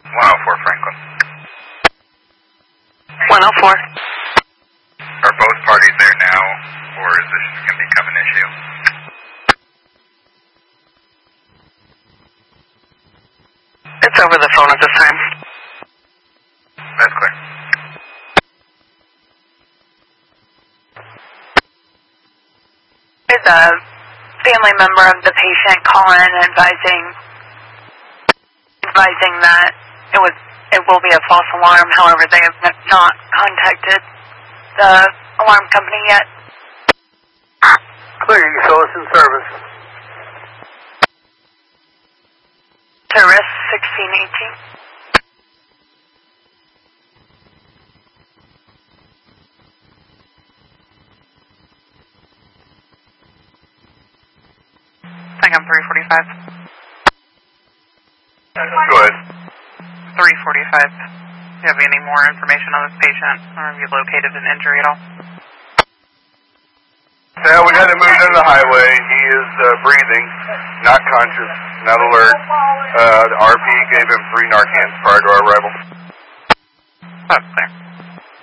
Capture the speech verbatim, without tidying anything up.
one oh four Franklin. one oh four. Are both parties there now, or is this going to become an issue? It's over the phone at this time. That's clear. Did the family member of the patient call in advising advising that it was it will be a false alarm? However, they have not contacted the alarm company yet. Clear, you show us in service. Service sixteen eighteen. I think I'm three forty-five. Go ahead. three forty-five. Do you have any more information on this patient, or have you located an injury at all? Yeah, we had him moved into the highway. He is uh, breathing, not conscious, not alert. Uh, the R P gave him three Narcans prior to our arrival. That's clear.